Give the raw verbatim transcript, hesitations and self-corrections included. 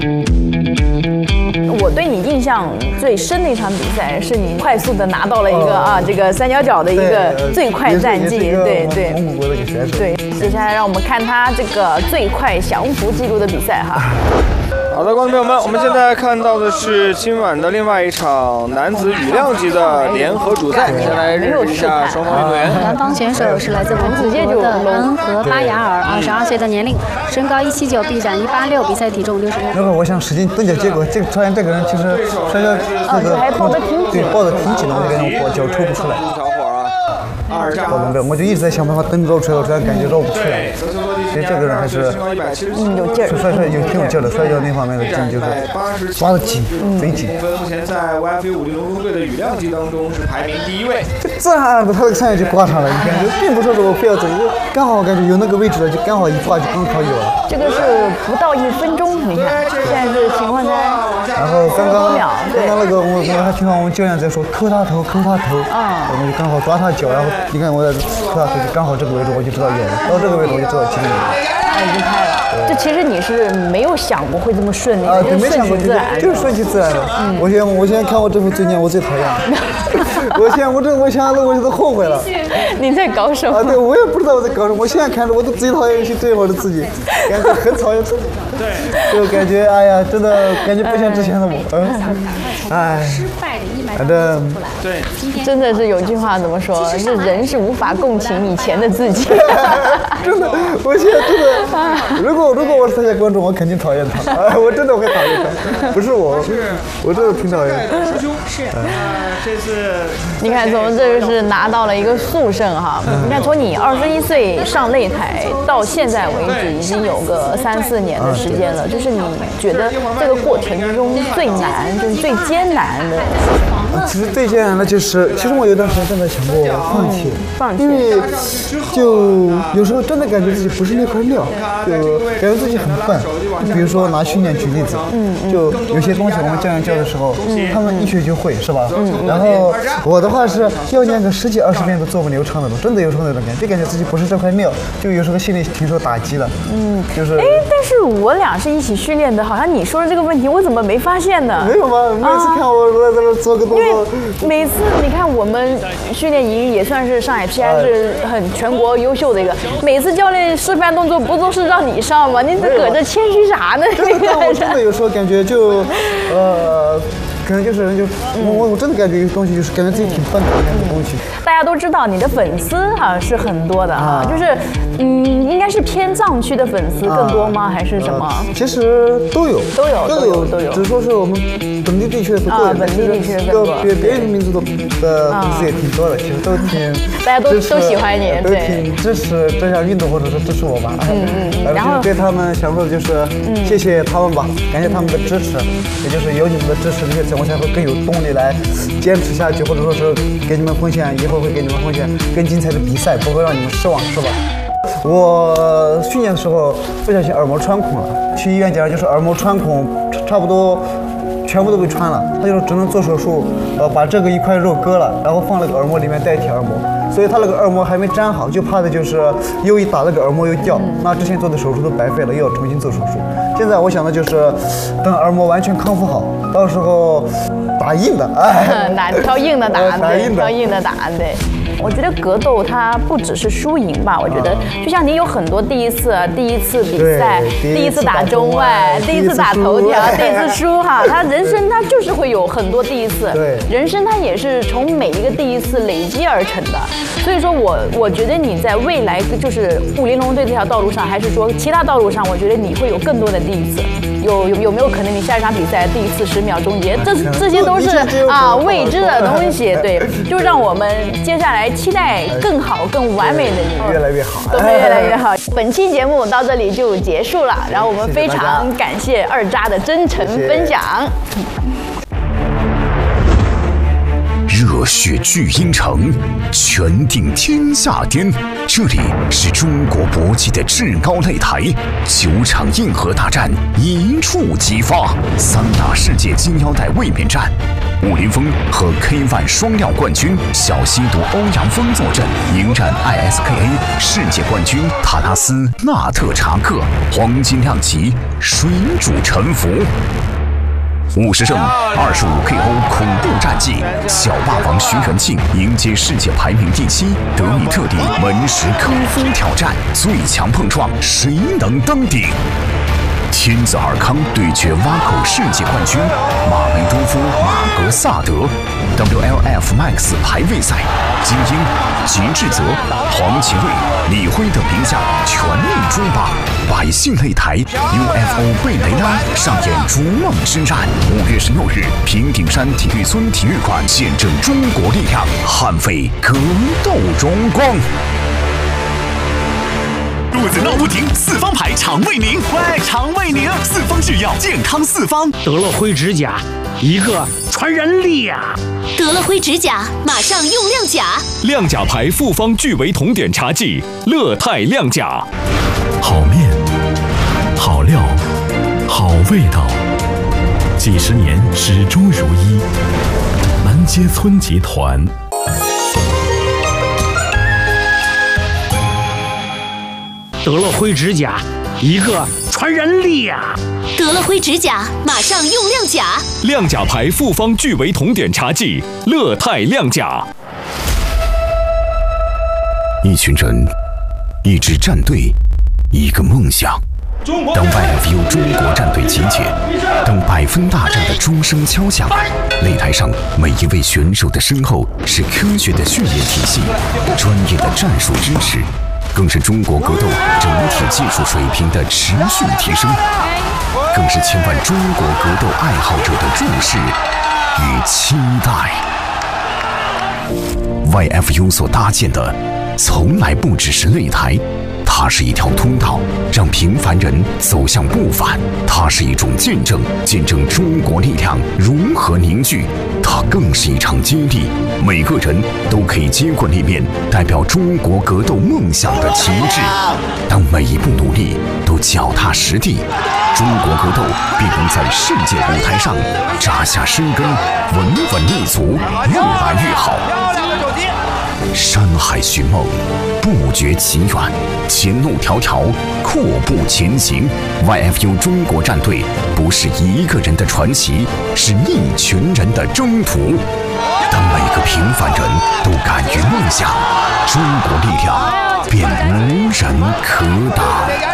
我对你印象最深的一场比赛是你快速的拿到了一个、哦、啊这个三角脚的一个最快战绩，对对蒙古国的一个选手。 对，接下来让我们看他这个最快降服记录的比赛哈。 好的，观众朋友们，我们现在看到的是今晚的另外一场男子羽量级的联合主赛。先来认识一下双方运动员。 南方选手是来自蒙古国的安和巴雅尔，二十二岁的年龄，身高一七九，臂展一八六，比赛体重六十六。 那会儿我想使劲蹬脚，结果这个发现这个人其实摔跤那个还抱得挺紧， 对，抱得挺紧的，我就感觉我脚抽不出来。我就一直在想办法蹬绕出来，我这样感觉绕不出来。所以这个人还是嗯有劲儿， 摔摔有挺有劲儿的，摔跤那方面的劲就是抓得紧，贼紧。 目前在 Y F 五零龙中队的羽量级当中是排名第一位。 自然而然的，他这个上来就挂上了，你感觉并不是说我非要走，就刚好感觉有那个位置了，就刚好一挂就刚好有了。 这个是不到一分钟，你看现在是情况才然后刚刚秒， 刚刚那个我我还听到我们教练在说抠他头，抠他头， 啊， 我们就刚好抓他脚，然后你看我在抠他头，就刚好这个位置我就知道有了，到这个位置我就知道几米了。 啊，已经拍了。这其实你是没有想过会这么顺利的， 啊， 就是顺其自然， 就是顺其自然的。嗯，我现我现在看我这副嘴脸，我最讨厌了。我现在我这我想了，我就都后悔了。 你在搞什么？ 啊，对，我也不知道我在搞什么。我现在看着我都最讨厌去对我的自己，感觉很讨厌自己。对，就感觉哎呀，真的感觉不像之前的我。嗯，哎，反正对， 真的是有句话怎么说？是人是无法共情以前的自己。 真的，我现在真的，如果如果我是他家观众，我肯定讨厌他。啊，我真的会讨厌他，不是我，我真的挺讨厌的。 师兄是，呃，这次你看从这是拿到了一个速胜哈，你看从你二十一岁上擂台到现在为止，已经有个三四年的时间了。就是你觉得这个过程之中最难，就是最艰难的。 其实最艰难的就是，其实我有段时间真的想过放弃， 放弃， 因为就有时候真的感觉自己不是那块料，就感觉自己很笨。比如说拿训练举例子，嗯，就有些东西我们教练教的时候，嗯，他们一学就会，是吧？嗯。然后我的话是要练个十几二十遍都做不流畅那种，真的有时候那种感觉，就感觉自己不是这块料，就有时候心里挺受打击的。嗯，就是。哎， 但是我俩是一起训练的，好像你说的这个问题，我怎么没发现呢？ 没有吗？每次看我在在那做个动作。 因为每次你看我们训练营也算是上海 P I 是很全国优秀的一个，每次教练示范动作不都是让你上吗？你这搁这谦虚啥呢？ 但我真的有时候感觉就，呃。可能就是就我我真的感觉有东西就是感觉自己挺笨的那种东西。 大家都知道你的粉丝哈是很多的啊，就是嗯，应该是偏藏区的粉丝更多吗？还是什么？ 其实都有， 都有， 都有，都有。只是说是我们本地地区的不多， 本地地区的更多。 别别的民族的的粉丝也挺多的，其实都挺， 大家都都喜欢你， 都挺支持这项运动或者是支持我吧。嗯嗯。然后对他们想说的就是谢谢他们吧，感谢他们的支持，也就是有你们的支持，这些我才会更有动力来坚持下去，或者说是给你们奉献，以后会给你们奉献更精彩的比赛，不会让你们失望，是吧？我去年的时候不小心耳膜穿孔了，去医院检查就是耳膜穿孔，差不多全部都被穿了，他就是只能做手术，呃，把这个一块肉割了，然后放那个耳膜里面代替耳膜，所以他那个耳膜还没粘好，就怕的就是又一打那个耳膜又掉，那之前做的手术都白费了，又要重新做手术。现在我想的就是等耳膜完全康复好，到时候打硬的，哎， 打挑硬的打， 打硬的， 挑硬的打，对。我觉得格斗它不只是输赢吧，我觉得就像你有很多第一次，第一次比赛，第一次打中外，第一次打头条，第一次输哈，他人生他就是会有很多第一次， 对， 人生它也是从每一个第一次累积而成的，所以说我我觉得你在未来就是武林龙队这条道路上，还是说其他道路上，我觉得你会有更多的第一次，有有有没有可能你下一场比赛第一次十秒终结，这这些都是啊未知的东西，对，就让我们接下来期待更好、更完美的你， 越来越好， 都会越来越好。本期节目到这里就结束了，然后我们非常感谢二渣的真诚分享。 热血聚阴城，拳定天下巅。这里是中国搏击的至高擂台，九场硬核大战一触即发，三大世界金腰带卫冕战。武林风和 K 一 双料冠军小西毒欧阳锋坐镇，迎战 I S K A 世界冠军塔拉斯纳特查克，黄金量级水煮沉浮。五十胜二十五 K O 恐怖战绩，小霸王徐元庆迎接世界排名第七德米特里门什科夫挑战，最强碰撞，谁能登顶？天子尔康对决挖口世界冠军马梅多夫马格萨德 ，W L F Max 排位赛，精英吉志泽、黄奇瑞、李辉等名将全力追榜。百姓擂台 U F O 贝雷拉上演逐梦之战。五月十六日，平顶山体育村体育馆，见证中国力量，捍卫格斗荣光。肚子闹不停，四方牌肠胃宁，喂，肠胃宁，四方制药，健康四方。 得了灰指甲，一个传染俩。 得了灰指甲，马上用亮甲。 亮甲牌复方聚维酮碘茶剂，乐泰亮甲。 好面，好料，好味道，几十年始终如一。南街村集团。 得了灰指甲，一个传染俩。 得了灰指甲，马上用亮甲。 亮甲牌复方聚维酮碘茶剂，乐泰亮甲。 一群人，一支战队，一个梦想。当 Y F U 中国战队集结，当百分大战的钟声敲响，擂台上每一位选手的身后是科学的训练体系，专业的战术支持。更是中国格斗整体技术水平的持续提升，更是千万中国格斗爱好者的注视与期待。Y F U 所搭建的，从来不只是擂台，它是一条通道，让平凡人走向不凡；它是一种见证，见证中国力量融合凝聚；它更是一场接力，每个人都可以接过那面代表中国格斗梦想的旗帜。当每一步努力都脚踏实地，中国格斗必能在世界舞台上扎下深根，稳稳立足，越来越好。山海寻梦，不觉其远，前路迢迢，阔步前行。Y F U 中国战队不是一个人的传奇，是一群人的征途。当每个平凡人都敢于梦想，中国力量便无人可挡。